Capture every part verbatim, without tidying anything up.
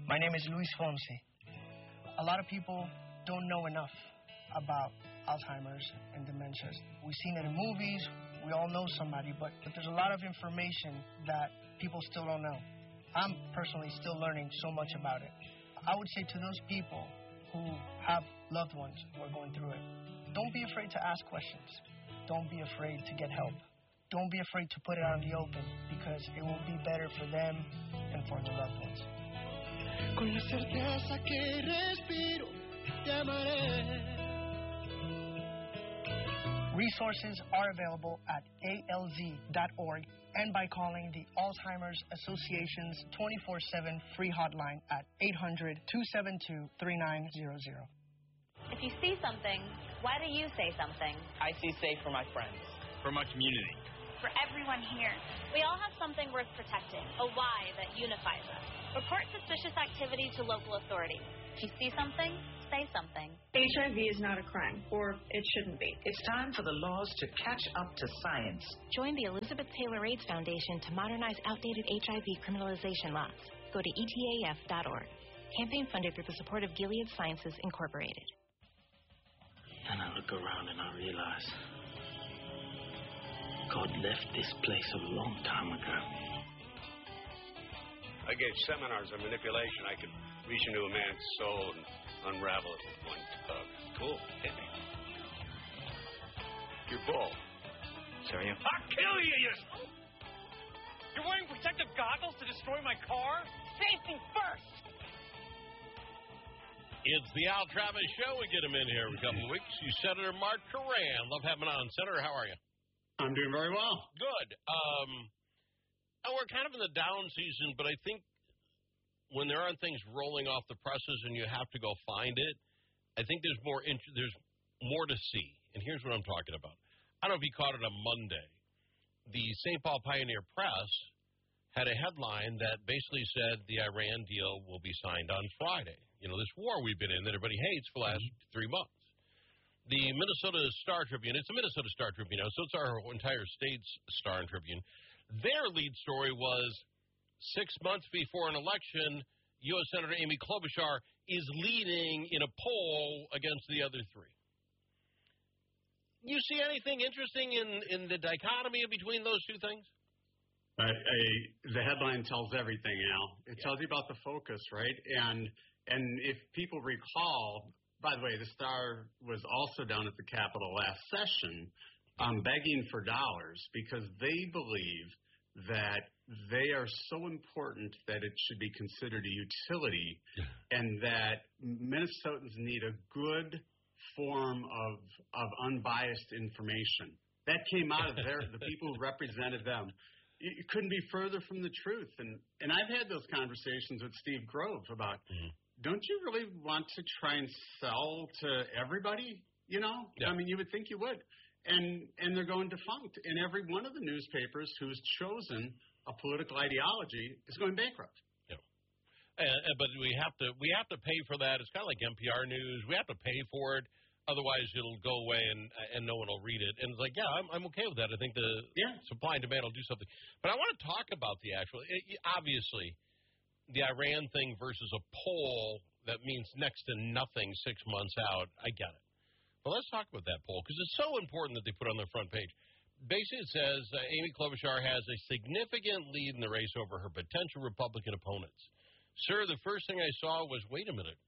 My name is Luis Fonsi. A lot of people don't know enough about Alzheimer's and dementias. We've seen it in movies, we all know somebody, but, but there's a lot of information that people still don't know. I'm personally still learning so much about it. I would say to those people who have loved ones who are going through it, don't be afraid to ask questions. Don't be afraid to get help. Don't be afraid to put it out in the open, because it will be better for them and for their loved ones. Con la certeza que respiro, te amaré. Resources are available at A L Z dot org and by calling the Alzheimer's Association's twenty-four seven free hotline at eight hundred, two seven two, three nine zero zero. If you see something, why do you say something? I see safe for my friends. For my community. For everyone here. We all have something worth protecting, a why that unifies us. Report suspicious activity to local authorities. If you see something, say something. H I V is not a crime, or it shouldn't be. It's time for the laws to catch up to science. Join the Elizabeth Taylor AIDS Foundation to modernize outdated H I V criminalization laws. Go to E T A F dot org. Campaign funded through the support of Gilead Sciences Incorporated. And I look around and I realize God left this place a long time ago. I gave seminars on manipulation. I could reach into a man's soul and unravel it with one tug. Cool. Hit me. You're bull. Sorry? I'll kill you, you... You're wearing protective goggles to destroy my car? Safety first! It's the Al Travis Show. We get him in here every couple of weeks. You Senator Mark Coran. Love having on. Senator, how are you? I'm doing very well. Good. Um, and we're kind of in the down season, but I think when there aren't things rolling off the presses and you have to go find it, I think there's more int- there's more to see. And here's what I'm talking about. I don't know if you caught it on Monday. The Saint Paul Pioneer Press had a headline that basically said the Iran deal will be signed on Friday. You know, this war we've been in that everybody hates for the last three months. The Minnesota Star Tribune, it's a Minnesota Star Tribune, so it's our entire state's Star and Tribune. Their lead story was six months before an election, U S Senator Amy Klobuchar is leading in a poll against the other three. You see anything interesting in, in the dichotomy between those two things? Uh, a, the headline tells everything, Al. It yeah. tells you about the focus, right? And and if people recall, by the way, the Star was also down at the Capitol last session um, begging for dollars because they believe that they are so important that it should be considered a utility and that Minnesotans need a good form of of unbiased information. That came out of their the people who represented them. It couldn't be further from the truth. And and I've had those conversations with Steve Grove about, mm-hmm. don't you really want to try and sell to everybody? You know? Yeah. I mean, you would think you would. And and they're going defunct. And every one of the newspapers who's chosen a political ideology is going bankrupt. Yeah. And, and, but we have to we have to pay for that. It's kind of like N P R News. We have to pay for it. Otherwise, it'll go away and and no one will read it. And it's like, yeah, I'm I'm okay with that. I think the yeah. supply and demand will do something. But I want to talk about the actual. It, obviously, the Iran thing versus a poll that means next to nothing six months out. I get it. But let's talk about that poll because it's so important that they put it on their front page. Basically, it says uh, Amy Klobuchar has a significant lead in the race over her potential Republican opponents. Sir, the first thing I saw was, wait a minute.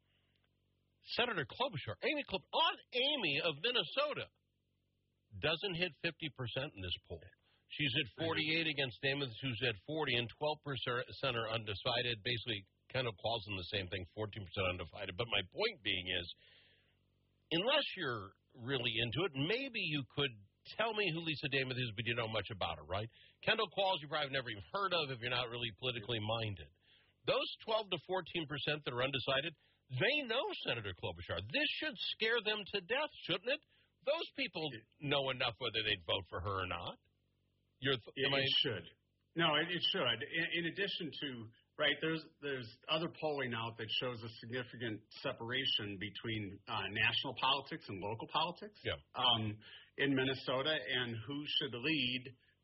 Senator Klobuchar, Amy Klobuchar, Aunt Amy of Minnesota, doesn't hit fifty percent in this poll. She's at forty-eight against Namath, who's at forty, and twelve percent are undecided. Basically, kind of calls them the same thing, fourteen percent undecided. But my point being is, unless you're really into it, maybe you could tell me who Lisa Namath is, but you know much about her, right? Kendall Qualls, you probably never even heard of if you're not really politically minded. Those twelve to fourteen percent that are undecided, they know Senator Klobuchar. This should scare them to death, shouldn't it? Those people know enough whether they'd vote for her or not. You're th- it, I... it should. No, it, it should. In, in addition to, right, there's there's other polling out that shows a significant separation between uh, national politics and local politics yeah. um, in Minnesota and who should lead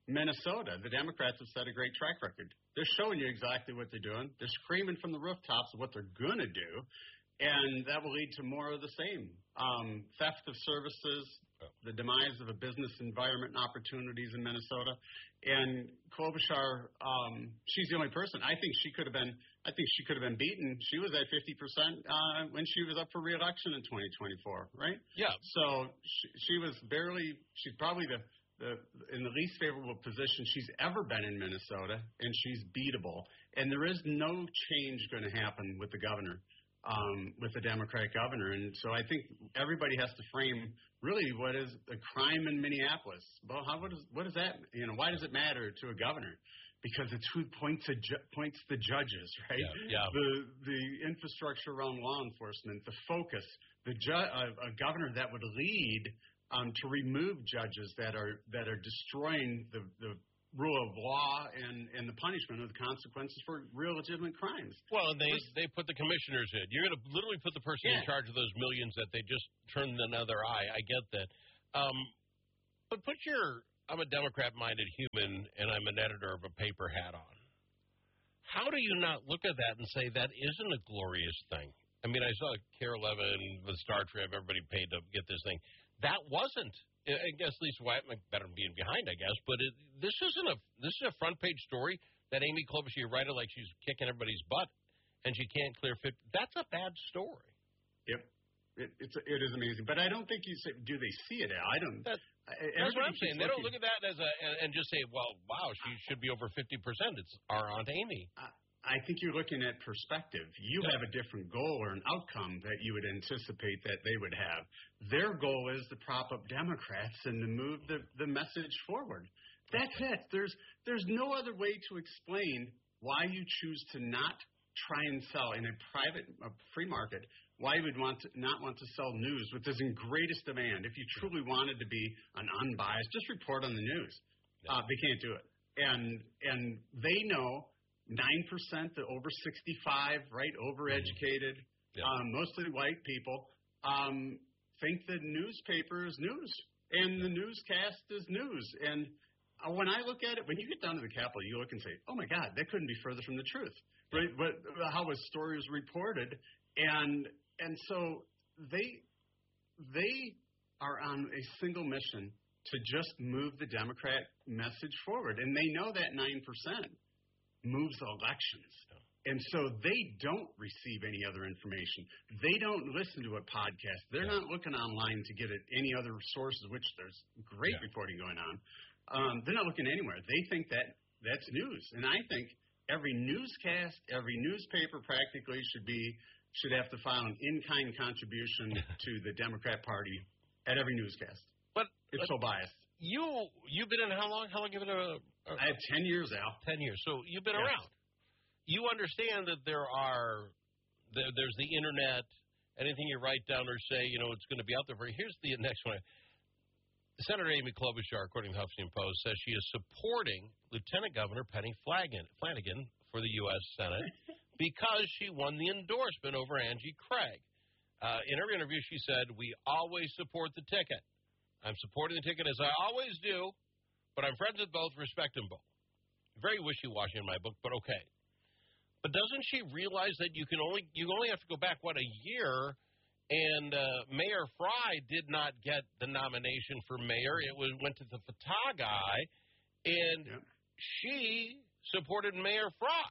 Minnesota, the Democrats have set a great track record. They're showing you exactly what they're doing. They're screaming from the rooftops of what they're going to do, and that will lead to more of the same. Um, theft of services, the demise of a business environment and opportunities in Minnesota. And Klobuchar, um, she's the only person. I think she could have been. I think she could have been beaten. She was at fifty percent uh, when she was up for re-election in twenty twenty-four, right? Yeah. So she, she was barely. She's probably the, the in the least favorable position she's ever been in Minnesota, and she's beatable. And there is no change going to happen with the governor, um, with the Democratic governor. And so I think everybody has to frame really what is a crime in Minneapolis. Well, how what, is, what does that, you know, why does it matter to a governor? Because it's who points a ju- points the judges, right? Yeah, yeah. The the infrastructure around law enforcement, the focus, the ju- a, a governor that would lead um, to remove judges that are that are destroying the, the rule of law and, and the punishment of the consequences for real legitimate crimes. Well, and they they put the commissioners in. You're going to literally put the person Yeah. in charge of those millions that they just turned another eye. I get that. Um, but put your, I'm a Democrat-minded human, and I'm an editor of a paper hat on. How do you not look at that and say that isn't a glorious thing? I mean, I saw Cara Levin with Star Trek, everybody paid to get this thing. That wasn't. I guess Lisa White better than being behind, I guess. But it, this isn't a this is a front page story that Amy Klobuchar, you write it like she's kicking everybody's butt, and she can't clear fifty. That's a bad story. Yep, it, it's it is amazing. But I don't think you say, do they see it? I don't. That, I, that's what I'm keeps saying. They don't looking. look at that as a and, and just say, well, wow, she should be over fifty percent. It's our Aunt Amy. I, I think you're looking at perspective. You Yeah. have a different goal or an outcome that you would anticipate that they would have. Their goal is to prop up Democrats and to move the, the message forward. That's it. There's there's no other way to explain why you choose to not try and sell in a private, a free market, why you would want to not want to sell news, which is in greatest demand. If you truly wanted to be an unbiased, just report on the news. Uh, they can't do it. And and they know nine percent to over sixty-five, right, overeducated, Yeah. um, mostly white people, um, think the newspaper is news and the newscast is news. And uh, when I look at it, when you get down to the Capitol, you look and say, oh, my God, that couldn't be further from the truth, right? But how a story is reported. And and so they they are on a single mission to just move the Democrat message forward. And they know that nine percent moves elections. And so they don't receive any other information. They don't listen to a podcast. They're Yeah. not looking online to get at any other sources, which there's great Yeah. reporting going on. Um, they're not looking anywhere. They think that that's news. And I think every newscast, every newspaper practically should be should have to file an in-kind contribution to the Democrat Party at every newscast. But It's so biased. you you've been in how long? How long have you been a, a I have ten years, Al. ten years? So you've been Yes. around. You understand that there are there, there's the internet. Anything you write down or say, you know, it's going to be out there for you. Here's the next one. Senator Amy Klobuchar, according to the Huffington Post, says she is supporting Lieutenant Governor Penny Flanagan, Flanagan for the U S Senate because she won the endorsement over Angie Craig. Uh, in her interview, she said, "We always support the ticket. I'm supporting the ticket as I always do, but I'm friends with both, respect them both." Very wishy-washy in my book, but okay. But doesn't she realize that you can only you only have to go back, what, a year, and uh, Mayor Fry did not get the nomination for mayor. It was went to the Fatah guy, and Yep. she supported Mayor Fry.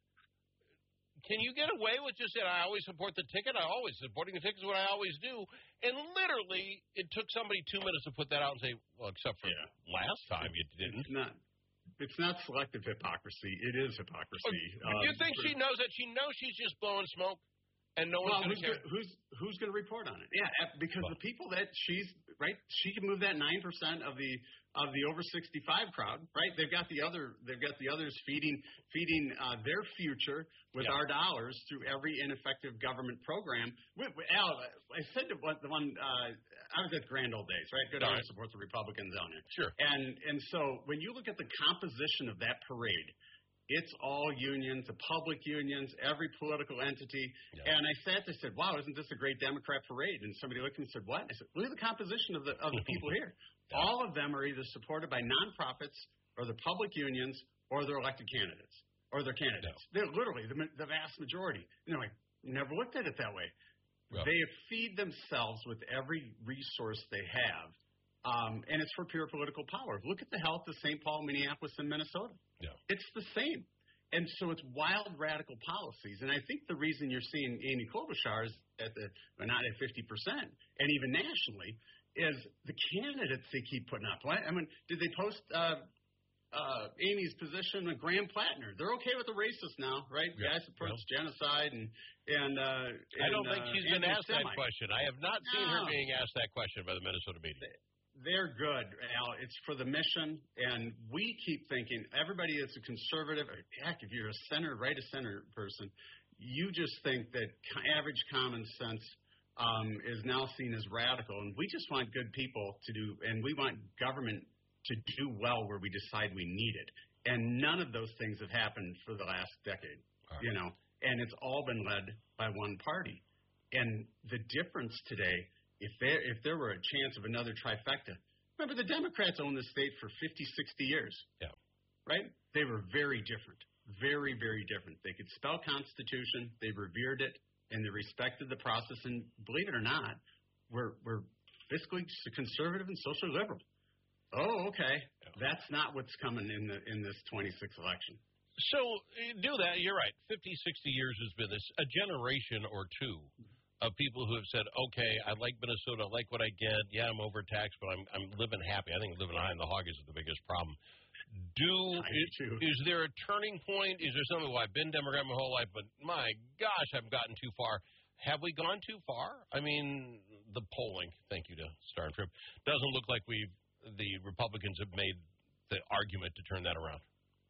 Can you get away with just saying, I always support the ticket? I always supporting the ticket is what I always do. And literally, it took somebody two minutes to put that out and say, well, except for Yeah. last time you didn't. It's not. It's not selective hypocrisy. It is hypocrisy. Do you Um, think she knows that? She knows she's just blowing smoke, and no Well, one's who's going to care? go- who's who's going to report on it? Yeah, uh, because Well. the people that she's right, she can move that nine percent of the of the over sixty-five crowd, right? They've got the other they've got the others feeding feeding uh, their future with Yeah. our dollars through every ineffective government program. We, we, Al, I said to one, the one uh, I was at Grand Old Days, right? Good All on right. support the Republicans on it. Sure. And and so when you look at the composition of that parade, it's all unions, the public unions, every political entity. Yeah. And I sat there and said, wow, isn't this a great Democrat parade? And somebody looked at me and said, what? I said, look at the composition of the of the people here. Yeah. All of them are either supported by nonprofits or the public unions or their elected candidates or their candidates. No. They're literally the, the vast majority. And they're like, never looked at it that way. Well. They feed themselves with every resource they have, um, and it's for pure political power. Look at the health of Saint Paul, Minneapolis, and Minnesota. Yeah. It's the same. And so it's wild, radical policies. And I think the reason you're seeing Amy Klobuchar is at the, well, not at fifty percent, and even nationally, is the candidates they keep putting up. I mean, did they post uh, uh, Amy's position with Graham Plattner? They're okay with the racist now, right? Yeah. The guy supports yeah. genocide and and, uh, and I don't think uh, she's been asked that question. I have not seen no. her being asked that question by the Minnesota media. They're good, Al. It's for the mission, and we keep thinking everybody is a conservative. Heck, if you're a center, right, a center person, you just think that average common sense um, is now seen as radical, and we just want good people to do, and we want government to do well where we decide we need it. And none of those things have happened for the last decade, right. you know, and it's all been led by one party. And the difference today, If there if there were a chance of another trifecta, remember the Democrats owned the state for fifty, sixty years. Yeah. Right? They were very different. Very, very different. They could spell Constitution. They revered it, and they respected the process. And believe it or not, we're, we're fiscally conservative and socially liberal. Oh, okay. Yeah. That's not what's coming in the in this twenty-sixth election. So do that. You're right. fifty, sixty years has been this, a generation or two of people who have said, okay, I like Minnesota, I like what I get. Yeah, I'm overtaxed, but I'm I'm living happy. I think living high in the hog is the biggest problem. Do is, is there a turning point? Is there something? Well, I've been Democrat my whole life, but my gosh, I've gotten too far. Have we gone too far? I mean, the polling, thank you to Star and Trip, doesn't look like we the Republicans have made the argument to turn that around.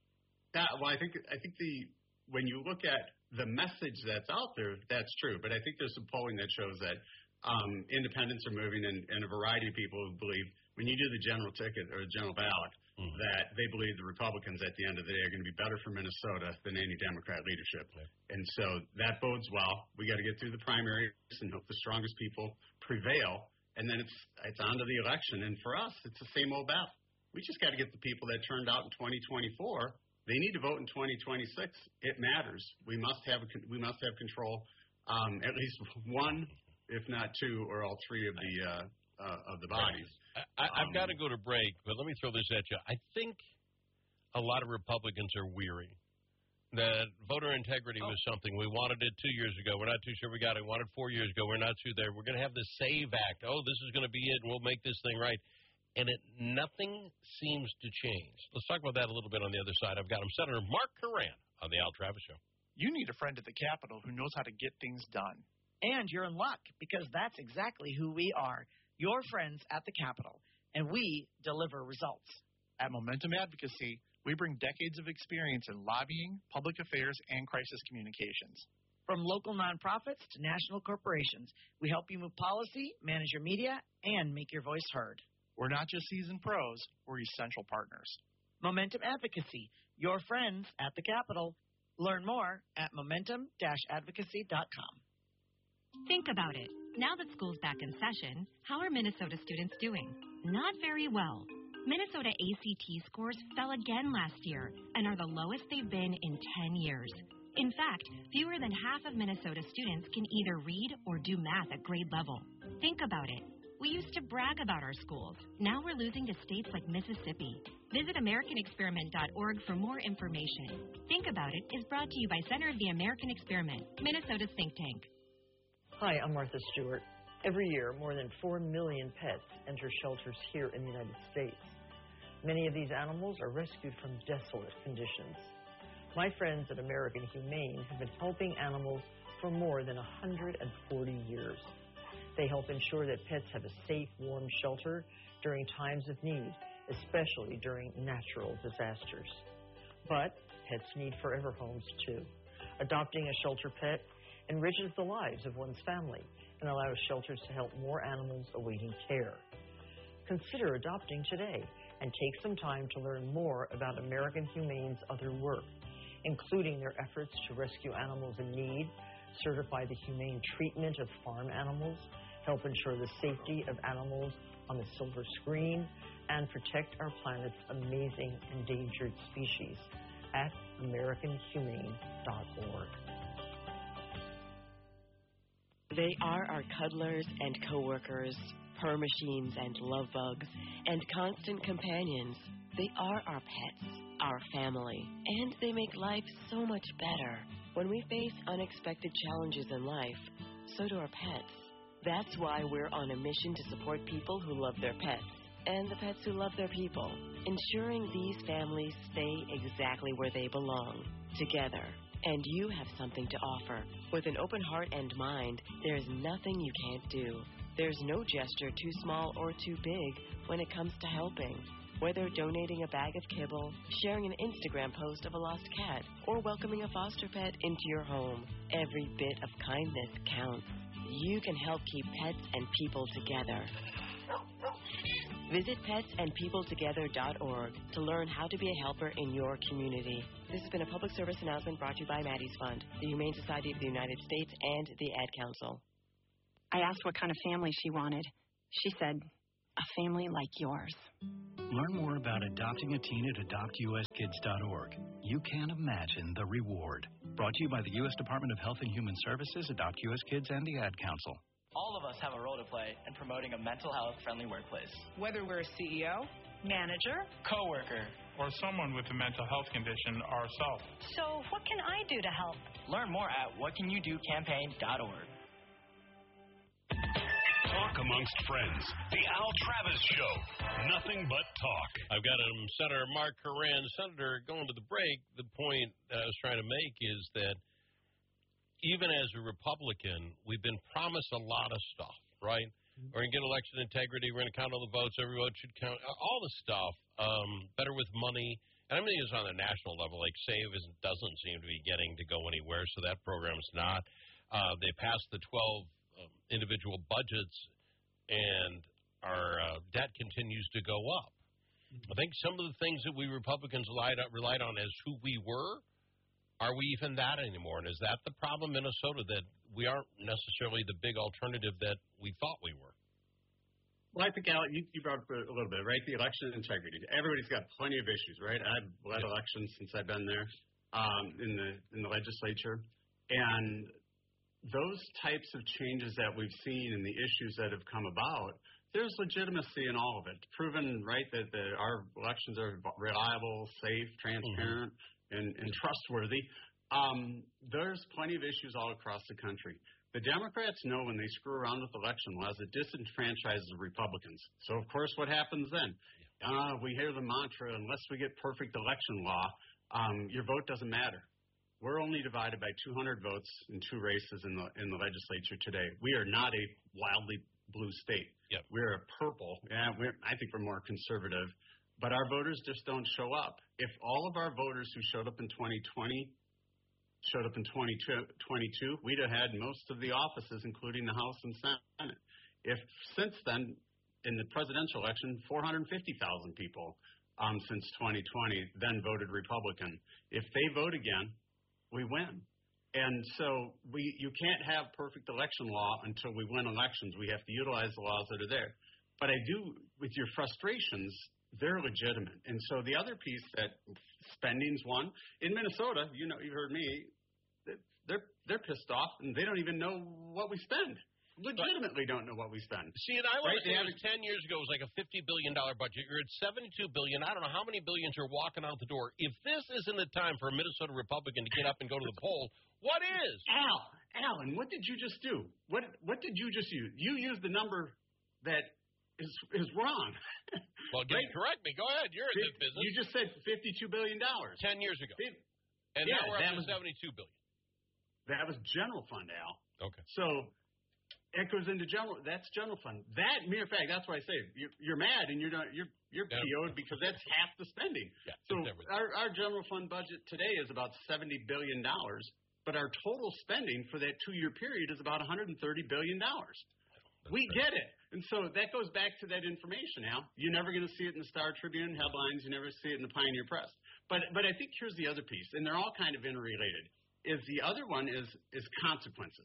That, well, I think I think the when you look at the message that's out there, that's true. But I think there's some polling that shows that um, independents are moving, and, and a variety of people who believe when you do the general ticket or the general ballot, mm-hmm. that they believe the Republicans at the end of the day are going to be better for Minnesota than any Democrat leadership. Okay. And so that bodes well. We got to get through the primaries and hope the strongest people prevail, and then it's it's on to the election. And for us, it's the same old battle. We just got to get the people that turned out in twenty twenty-four. They need to vote in twenty twenty-six. It matters. We must have a, we must have control, um, at least one, if not two, or all three of the uh, uh, of the bodies. I, I've um, got to go to break, but let me throw this at you. I think a lot of Republicans are weary that voter integrity oh. was something we wanted it two years ago. We're not too sure we got it. We wanted four years ago. We're not too there. We're going to have the SAVE Act. Oh, this is going to be it, and we'll make this thing right. And it nothing seems to change. Let's talk about that a little bit on the other side. I've got him, Senator Mark Curran, on the Al Travis Show. You need a friend at the Capitol who knows how to get things done. And you're in luck, because that's exactly who we are, your friends at the Capitol, and we deliver results. At Momentum Advocacy, we bring decades of experience in lobbying, public affairs, and crisis communications. From local nonprofits to national corporations, we help you move policy, manage your media, and make your voice heard. We're not just seasoned pros, we're essential partners. Momentum Advocacy, your friends at the Capitol. Learn more at momentum dash advocacy dot com. Think about it. Now that school's back in session, how are Minnesota students doing? Not very well. Minnesota A C T scores fell again last year and are the lowest they've been in ten years. In fact, fewer than half of Minnesota students can either read or do math at grade level. Think about it. We used to brag about our schools. Now we're losing to states like Mississippi. Visit American Experiment dot org for more information. Think About It is brought to you by Center of the American Experiment, Minnesota's think tank. Hi, I'm Martha Stewart. Every year, more than four million pets enter shelters here in the United States. Many of these animals are rescued from desolate conditions. My friends at American Humane have been helping animals for more than one hundred forty years. They help ensure that pets have a safe, warm shelter during times of need, especially during natural disasters. But pets need forever homes, too. Adopting a shelter pet enriches the lives of one's family and allows shelters to help more animals awaiting care. Consider adopting today and take some time to learn more about American Humane's other work, including their efforts to rescue animals in need, certify the humane treatment of farm animals, help ensure the safety of animals on the silver screen, and protect our planet's amazing endangered species at American Humane dot org. They are our cuddlers and coworkers, purr machines and love bugs, and constant companions. They are our pets, our family, and they make life so much better. When we face unexpected challenges in life, so do our pets. That's why we're on a mission to support people who love their pets and the pets who love their people, ensuring these families stay exactly where they belong, together. And you have something to offer. With an open heart and mind, there's nothing you can't do. There's no gesture too small or too big when it comes to helping. Whether donating a bag of kibble, sharing an Instagram post of a lost cat, or welcoming a foster pet into your home, every bit of kindness counts. You can help keep pets and people together. Visit pets and people together dot org to learn how to be a helper in your community. This has been a public service announcement brought to you by Maddie's Fund, the Humane Society of the United States, and the Ad Council. I asked what kind of family she wanted. She said, a family like yours. Learn more about adopting a teen at adopt U S kids dot org. You can't imagine the reward. Brought to you by the U S Department of Health and Human Services, Adopt U S Kids, and the Ad Council. All of us have a role to play in promoting a mental health-friendly workplace. Whether we're a C E O, manager, coworker, or someone with a mental health condition ourselves. So what can I do to help? Learn more at what can you do campaign dot org. Talk amongst friends. The Al Travis Show. Nothing but talk. I've got um, Senator Mark Coran. Senator, going to the break, the point I was trying to make is that even as a Republican, we've been promised a lot of stuff, right? Mm-hmm. We're going to get election integrity. We're going to count all the votes. Every vote should count. All the stuff. Um, better with money. And I mean, it's on the national level. Like SAVE isn't, doesn't seem to be getting to go anywhere, so that program's not. Uh, they passed the twelve um, individual budgets, and our uh, debt continues to go up. Mm-hmm. I think some of the things that we Republicans relied on, relied on as who we were, are we even that anymore? And is that the problem in Minnesota, that we aren't necessarily the big alternative that we thought we were? Well, I think, Al, you, you brought up a little bit, right? The election integrity. Everybody's got plenty of issues, right? I've led yeah. elections since I've been there um, in the in the legislature. And those types of changes that we've seen and the issues that have come about, there's legitimacy in all of it. Proven, right, that the, our elections are reliable, safe, transparent, mm-hmm. And, and trustworthy. Um, there's plenty of issues all across the country. The Democrats know when they screw around with election laws, it disenfranchises the Republicans. So, of course, what happens then? Uh, we hear the mantra, unless we get perfect election law, um, your vote doesn't matter. We're only divided by two hundred votes in two races in the in the legislature today. We are not a wildly blue state. Yep. We're a purple. Yeah, we're, I think we're more conservative. But our voters just don't show up. If all of our voters who showed up in twenty twenty showed up in twenty twenty-two, we'd have had most of the offices, including the House and Senate. If since then, in the presidential election, four hundred fifty thousand people um, since twenty twenty then voted Republican. If they vote again, we win. And so we you can't have perfect election law until we win elections. We have to utilize the laws that are there. But I do, with your frustrations, they're legitimate. And so the other piece that spending's one, in Minnesota, you know, you heard me, they're they're pissed off and they don't even know what we spend. Legitimately don't know what we spend. See, and I want right? to say it was ten years ago, it was like a fifty billion dollars budget. You're at seventy-two billion dollars. I don't know how many billions are walking out the door. If this isn't the time for a Minnesota Republican to get up and go to the poll, what is? Al, Alan, what did you just do? What what did you just use? You used the number that is is wrong. Well, right? Correct me. Go ahead. You're in this business. You just said fifty-two billion dollars. Ten years ago. And yeah, now we're up to was, seventy-two billion dollars. That was general fund, Al. Okay. So it goes into general. That's general fund. That mere fact. That's why I say you're, you're mad and you're not. You're you're P O'd because that's half the spending. Yeah, so our our general fund budget today is about seventy billion dollars, but our total spending for that two-year period is about one hundred thirty billion dollars. We get it. And so that goes back to that information, Al. You're never going to see it in the Star Tribune headlines. You never see it in the Pioneer Press. But but I think here's the other piece, and they're all kind of interrelated, is the other one is is consequences.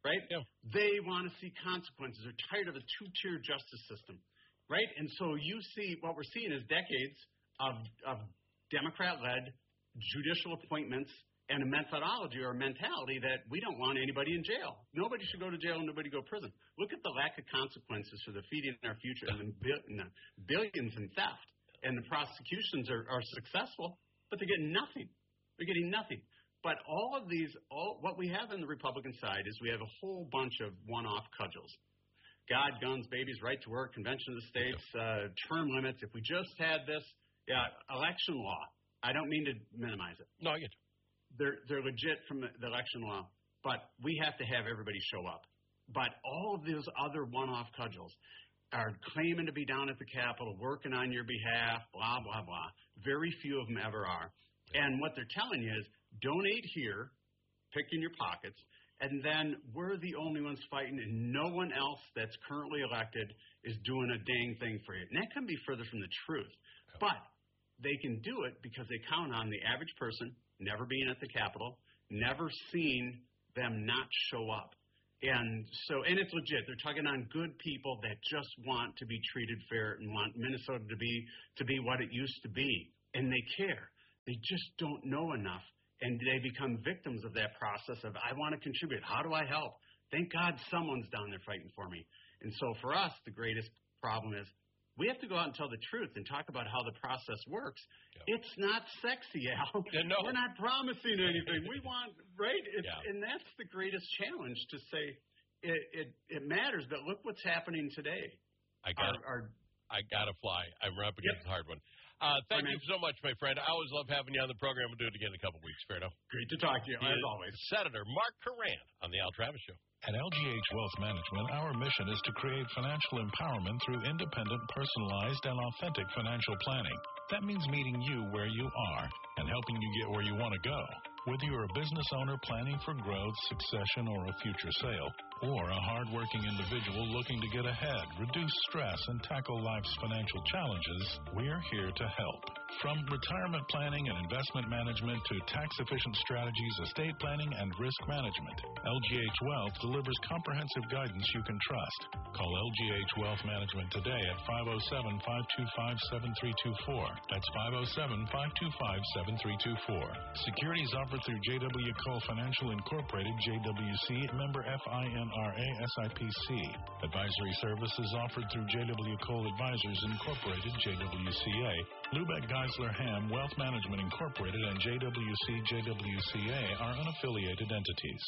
right? Yeah. They want to see consequences. They're tired of a two-tier justice system, right? And so you see what we're seeing is decades of, of Democrat-led judicial appointments and a methodology or a mentality that we don't want anybody in jail. Nobody should go to jail and nobody go to prison. Look at the lack of consequences for the feeding our future and billions in theft. And the prosecutions are, are successful, but they're getting nothing. They're getting nothing. But all of these, all what we have on the Republican side is we have a whole bunch of one-off cudgels. God, guns, babies, right to work, Convention of the States, uh, term limits. If we just had this, yeah, election law. I don't mean to minimize it. No, I get you. They're, they're legit from the election law, but we have to have everybody show up. But all of those other one-off cudgels are claiming to be down at the Capitol, working on your behalf, blah, blah, blah. Very few of them ever are. And what they're telling you is donate here, pick in your pockets, and then we're the only ones fighting, and no one else that's currently elected is doing a dang thing for you. And that can be further from the truth. But they can do it because they count on the average person never being at the Capitol, never seeing them not show up. And so, and it's legit. They're tugging on good people that just want to be treated fair and want Minnesota to be to be what it used to be. And they care. They just don't know enough. And they become victims of that process of, I want to contribute. How do I help? Thank God someone's down there fighting for me. And so for us, the greatest problem is we have to go out and tell the truth and talk about how the process works. Yep. It's not sexy, Al. Yeah, no. We're not promising anything. We want, right? It's, Yeah. And that's the greatest challenge to say it, it, it matters, but look what's happening today. I got our, our, I got to fly. I'm up against Yep. a hard one. Uh, thank Bye, you so much, my friend. I always love having you on the program. We'll do it again in a couple of weeks, Ferdo. Great to talk to you, He as is always. Senator Mark Coran on the Al Travis Show. At L G H Wealth Management, our mission is to create financial empowerment through independent, personalized, and authentic financial planning. That means meeting you where you are and helping you get where you want to go. Whether you're a business owner planning for growth, succession, or a future sale, or a hardworking individual looking to get ahead, reduce stress, and tackle life's financial challenges, we're here to help. From retirement planning and investment management to tax-efficient strategies, estate planning, and risk management, L G H Wealth delivers comprehensive guidance you can trust. Call L G H Wealth Management today at five oh seven, five two five, seven three two four. That's five oh seven, five two five, seven three two four. Securities offered through J W. Cole Financial Incorporated, J W C, member F I N R A, S I P C. Advisory services offered through J W. Cole Advisors Incorporated, J W C A. Lubeck Geisler Ham Wealth Management Incorporated and J W C, J W C A are unaffiliated entities.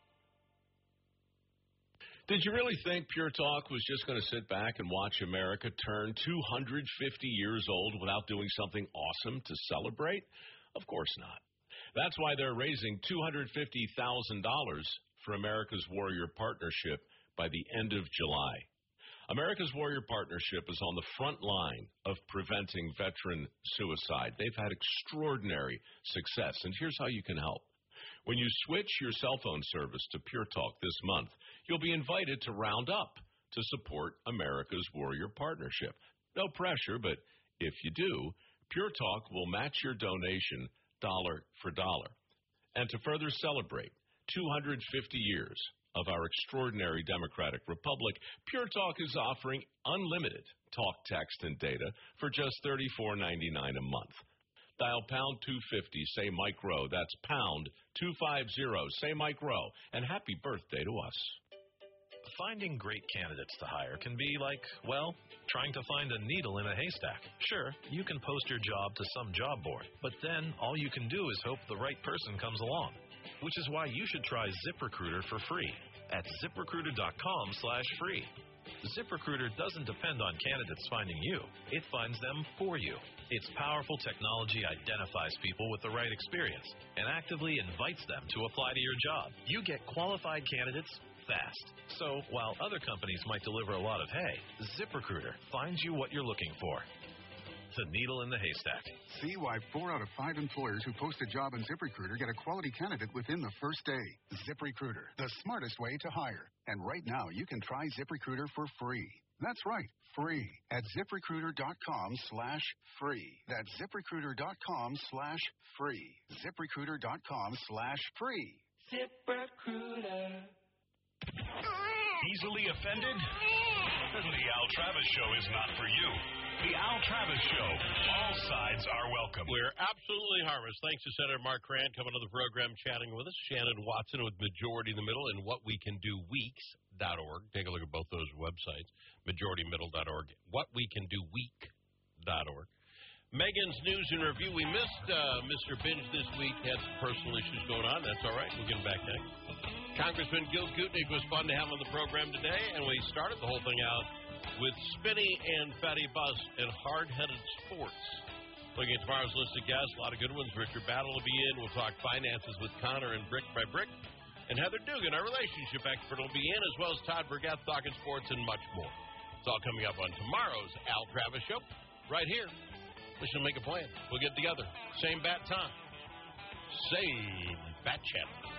Did you really think Pure Talk was just going to sit back and watch America turn two hundred fifty years old without doing something awesome to celebrate? Of course not. That's why they're raising two hundred fifty thousand dollars for America's Warrior Partnership by the end of July. America's Warrior Partnership is on the front line of preventing veteran suicide. They've had extraordinary success, and here's how you can help. When you switch your cell phone service to Pure Talk this month, you'll be invited to round up to support America's Warrior Partnership. No pressure, but if you do, Pure Talk will match your donation dollar for dollar. And to further celebrate two hundred fifty years of our extraordinary democratic republic, Pure Talk is offering unlimited talk, text, and data for just thirty-four ninety-nine a month. Dial pound two fifty, say Mike Rowe. That's pound two fifty, say Mike Rowe. And happy birthday to us. Finding great candidates to hire can be like, well, trying to find a needle in a haystack. Sure, you can post your job to some job board, but then all you can do is hope the right person comes along. Which is why you should try ZipRecruiter for free at ZipRecruiter.com slash free. ZipRecruiter doesn't depend on candidates finding you. It finds them for you. Its powerful technology identifies people with the right experience and actively invites them to apply to your job. You get qualified candidates fast. So while other companies might deliver a lot of hay, ZipRecruiter finds you what you're looking for. The needle in the haystack. See why four out of five employers who post a job on ZipRecruiter get a quality candidate within the first day. ZipRecruiter, the smartest way to hire. And right now, you can try ZipRecruiter for free. That's right, free at ZipRecruiter.com slash free. That's ZipRecruiter.com slash free. ZipRecruiter.com slash free. ZipRecruiter. easily offended? The Al Travis Show is not for you. The Al Travis Show. All sides are welcome. We're absolutely harmless. Thanks to Senator Mark Crant coming to the program chatting with us. Shannon Watson with Majority in the Middle and what we can do weeks dot org. Take a look at both those websites, majority middle dot org, what we can do week dot org. Megan's News and Review. We missed uh, Mister Binge this week. Had some personal issues going on. That's all right. We'll get him back next. Congressman Gil Gutnick was fun to have on the program today, and we started the whole thing out with Spinny and Fatty Bus and Hard-Headed Sports. Looking at tomorrow's list of guests, a lot of good ones. Richard Battle will be in. We'll talk finances with Connor and Brick by Brick. And Heather Dugan, our relationship expert, will be in, as well as Todd Burgett talking sports and much more. It's all coming up on tomorrow's Al Travis Show, right here. We should make a plan. We'll get together. Same bat time. Same bat channel.